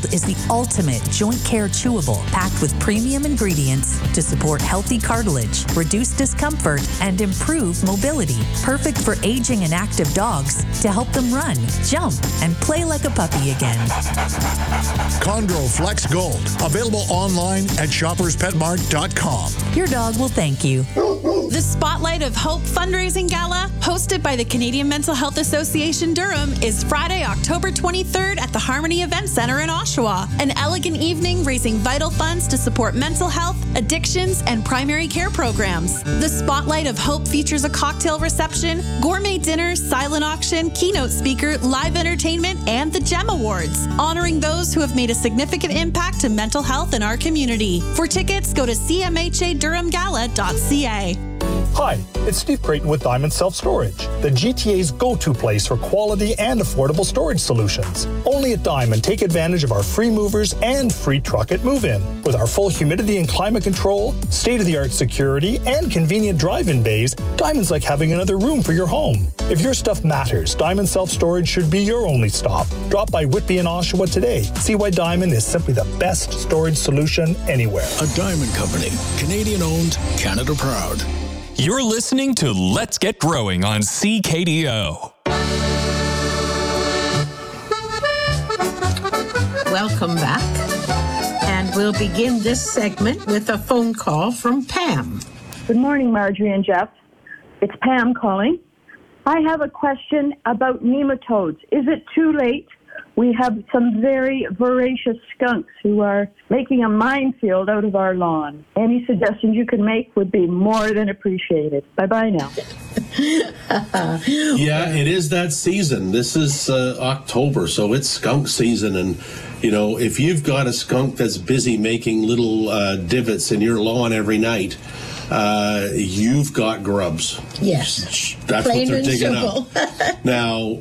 Gold is the ultimate joint care chewable packed with premium ingredients to support healthy cartilage, reduce discomfort, and improve mobility. Perfect for aging and active dogs to help them run, jump, and play like a puppy again. Chondro Flex Gold. Available online at shopperspetmart.com. Your dog will thank you. The Spotlight of Hope fundraising gala, hosted by the Canadian Mental Health Association Durham, is Friday, October 23rd at the Harmony Event Center in Oshawa. An elegant evening raising vital funds to support mental health, addictions, and primary care programs. The Spotlight of Hope features a cocktail reception, gourmet dinner, silent auction, keynote speaker, live entertainment, and the GEM Awards, honoring those who have made a significant impact to mental health in our community. For tickets, go to cmhadurhamgala.ca. Hi, it's Steve Creighton with Diamond Self-Storage, the GTA's go-to place for quality and affordable storage solutions. Only at Diamond, take advantage of our free movers and free truck at move-in. With our full humidity and climate control, state-of-the-art security, and convenient drive-in bays, Diamond's like having another room for your home. If your stuff matters, Diamond Self-Storage should be your only stop. Drop by Whitby and Oshawa today. See why Diamond is simply the best storage solution anywhere. A Diamond Company. Canadian-owned, Canada proud. You're listening to Let's Get Growing on CKDO. Welcome back. And we'll begin this segment with a phone call from Pam. Good morning, Marjorie and Jeff. It's Pam calling. I have a question about nematodes. Is it too late? We have some very voracious skunks who are making a minefield out of our lawn. Any suggestions you can make would be more than appreciated. Bye-bye now. Yeah, it is that season. This is October, so it's skunk season. And, you know, if you've got a skunk that's busy making little divots in your lawn every night, you've got grubs. Yes. That's Plain what they're digging simple. up. Now,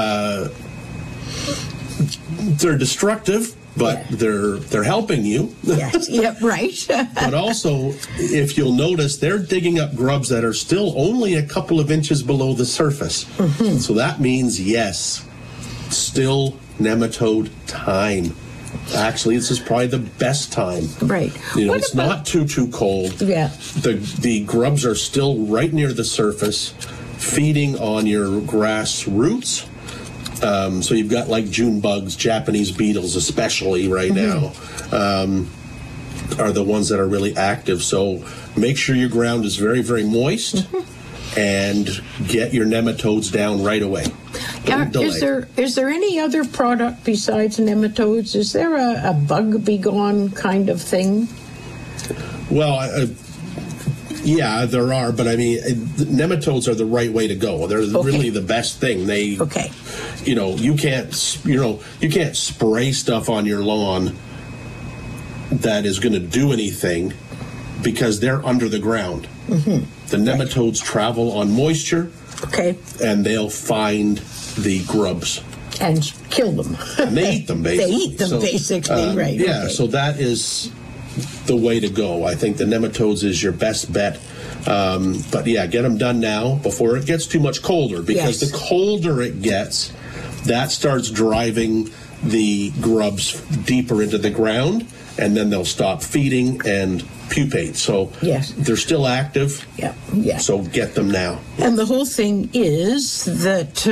they're destructive, but they're helping you. Yes, yep, right. But also, if you'll notice, they're digging up grubs that are still only a couple of inches below the surface. Mm-hmm. So that means, yes, still nematode time. Actually, this is probably the best time. Right. You know, it's not too cold. Yeah. The grubs are still right near the surface, feeding on your grass roots. So you've got like June bugs, Japanese beetles especially right now, are the ones that are really active. So make sure your ground is very, very moist and get your nematodes down right away. Is there any other product besides nematodes? Is there a bug be gone kind of thing? Well, yeah, there are, but I mean, nematodes are the right way to go. They're really the best thing. You know, you can't spray stuff on your lawn that is going to do anything because they're under the ground. Mm-hmm. The nematodes travel on moisture. Okay. And they'll find the grubs. And kill them. And they eat them, basically. They eat them, basically, right. Yeah, okay. So that is the way to go. I think the nematodes is your best bet. But yeah, get them done now before it gets too much colder, because the colder it gets, that starts driving the grubs deeper into the ground, and then they'll stop feeding and pupate. So they're still active. Yeah. So get them now. And the whole thing is that,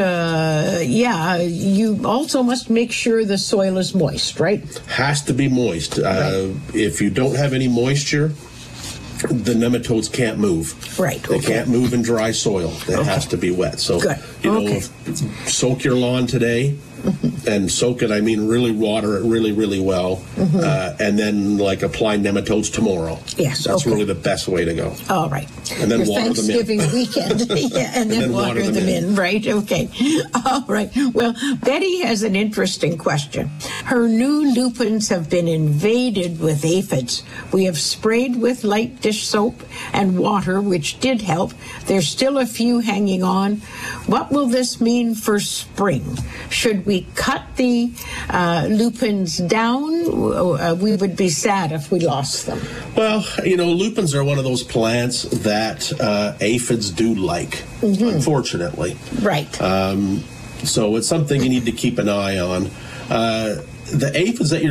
you also must make sure the soil is moist, right? Has to be moist. Right. If you don't have any moisture, the nematodes can't move. Right. They can't move in dry soil. It has to be wet. So, soak your lawn today. And soak it, I mean, really water it really, really well. And then, apply nematodes tomorrow. Yes, That's really the best way to go. All right. And then water Thanksgiving them in. weekend. And then water them in. Right, okay. All right. Well, Betty has an interesting question. Her new lupins have been invaded with aphids. We have sprayed with light dish soap and water, which did help. There's still a few hanging on. What will this mean for spring? Should we cut the lupins down? We would be sad if we lost them. Well, lupins are one of those plants that aphids do like, unfortunately. Right. So it's something you need to keep an eye on. The aphids that you're